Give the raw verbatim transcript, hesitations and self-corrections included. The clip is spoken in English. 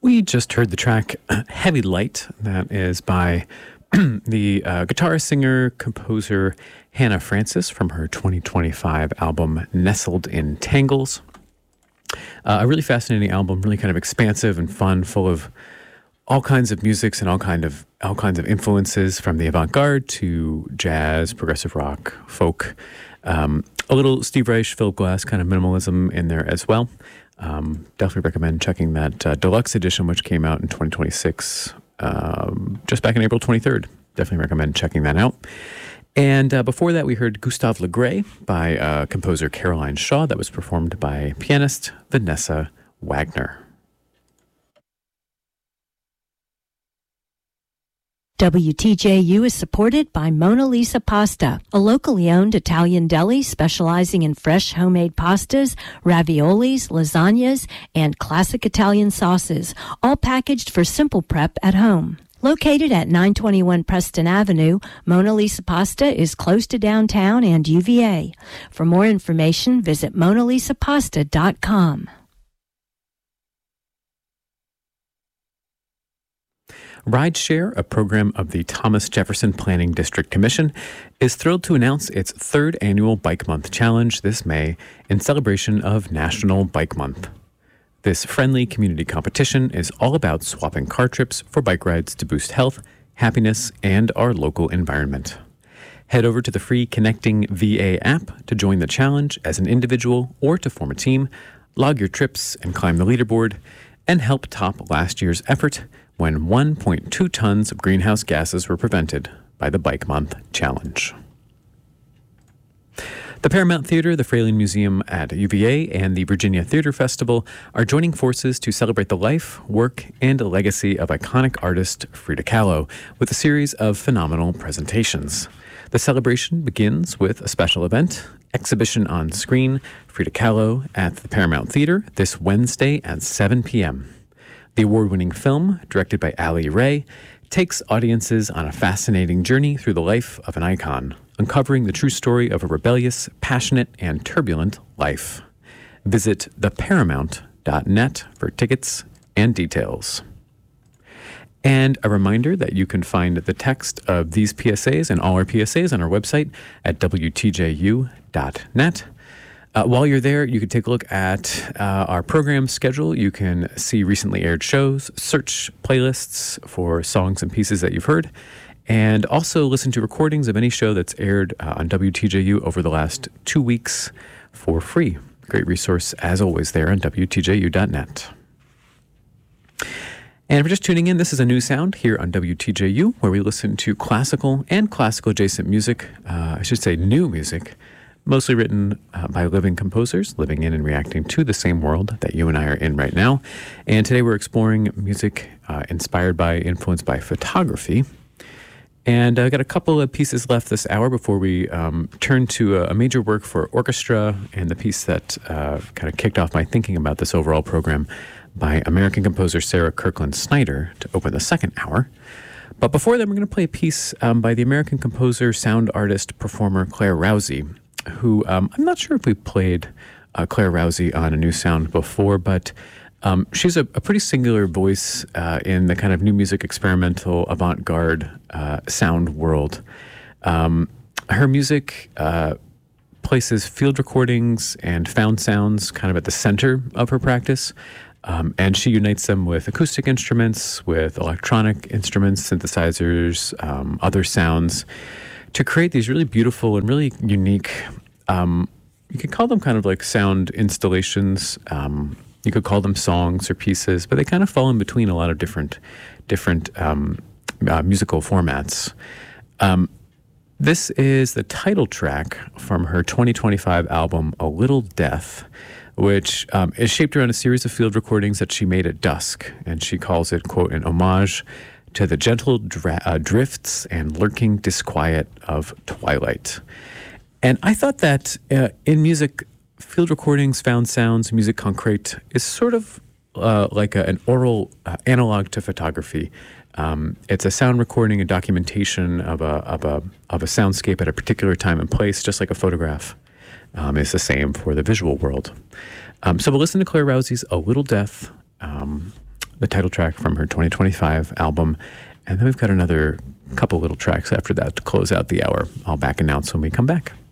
We just heard the track Heavy Light. That is by the uh, guitarist, singer, composer Hannah Francis from her twenty twenty-five album Nestled in Tangles. Uh, a really fascinating album, really kind of expansive and fun, full of all kinds of musics and all kind of all kinds of influences, from the avant-garde to jazz, progressive rock, folk. Um, a little Steve Reich, Philip Glass kind of minimalism in there as well. Um, definitely recommend checking that uh, deluxe edition, which came out in twenty twenty-six, um, just back on April twenty-third. Definitely recommend checking that out. And uh, before that, we heard Gustave Le Gray by uh, composer Caroline Shaw. That was performed by pianist Vanessa Wagner. W T J U is supported by Mona Lisa Pasta, a locally owned Italian deli specializing in fresh homemade pastas, raviolis, lasagnas, and classic Italian sauces, all packaged for simple prep at home. Located at nine twenty-one Preston Avenue, Mona Lisa Pasta is close to downtown and U V A. For more information, visit mona lisa pasta dot com. Rideshare, a program of the Thomas Jefferson Planning District Commission, is thrilled to announce its third annual Bike Month Challenge this May in celebration of National Bike Month. This friendly community competition is all about swapping car trips for bike rides to boost health, happiness, and our local environment. Head over to the free Connecting V A app to join the challenge as an individual or to form a team, log your trips and climb the leaderboard, and help top last year's effort when one point two tons of greenhouse gases were prevented by the Bike Month Challenge. The Paramount Theater, the Fralin Museum at U V A, and the Virginia Theater Festival are joining forces to celebrate the life, work, and legacy of iconic artist Frida Kahlo with a series of phenomenal presentations. The celebration begins with a special event, Exhibition on Screen, Frida Kahlo at the Paramount Theater this Wednesday at seven p.m. The award-winning film, directed by Ali Ray, takes audiences on a fascinating journey through the life of an icon, uncovering the true story of a rebellious, passionate, and turbulent life. Visit the paramount dot net for tickets and details. And a reminder that you can find the text of these P S As and all our P S As on our website at w t j u dot net. Uh, while you're there, you can take a look at uh, our program schedule. You can see recently aired shows, search playlists for songs and pieces that you've heard, and also listen to recordings of any show that's aired uh, on W T J U over the last two weeks for free. Great resource, as always, there on w t j u dot net. And if you're just tuning in, this is a new sound here on W T J U, where we listen to classical and classical-adjacent music, uh, I should say new music, mostly written uh, by living composers, living in and reacting to the same world that you and I are in right now. And today we're exploring music uh, inspired by, influenced by photography. And I've got a couple of pieces left this hour before we um, turn to a, a major work for orchestra and the piece that uh, kind of kicked off my thinking about this overall program by American composer Sarah Kirkland Snyder to open the second hour. But before that, we're going to play a piece um, by the American composer, sound artist, performer Claire Rousay, who um, I'm not sure if we played uh, Claire Rousay on A New Sound before, but um, she's a, a pretty singular voice uh, in the kind of new music, experimental, avant-garde uh, sound world. Um, her music uh, places field recordings and found sounds kind of at the center of her practice, um, and she unites them with acoustic instruments, with electronic instruments, synthesizers, um, other sounds, to create these really beautiful and really unique, um, you could call them kind of like sound installations. Um, you could call them songs or pieces, but they kind of fall in between a lot of different different um, uh, musical formats. Um, this is the title track from her twenty twenty-five album, A Little Death, which um, is shaped around a series of field recordings that she made at dusk, and she calls it, quote, an homage to the gentle dra- uh, drifts and lurking disquiet of twilight. And I thought that uh, in music, field recordings, found sounds, musique concrète is sort of uh, like a, an oral uh, analog to photography. Um, it's a sound recording, a documentation of a, of a of a soundscape at a particular time and place, just like a photograph um, is the same for the visual world. Um, so we'll listen to Claire Rousay's A Little Death, um, the title track from her twenty twenty-five album. And then we've got another couple little tracks after that to close out the hour. I'll back announce when we come back.